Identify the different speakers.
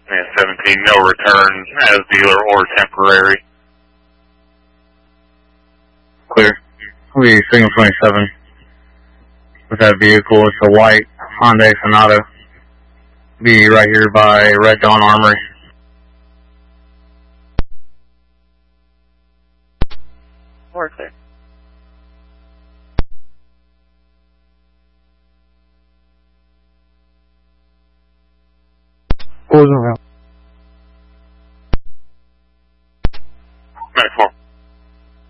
Speaker 1: And 17, no return as dealer or temporary.
Speaker 2: Clear. We'll be signal 27 with that vehicle. It's a white Hyundai Sonata. Be right here by Red Dawn Armory.
Speaker 3: We're clear.
Speaker 4: Closing route.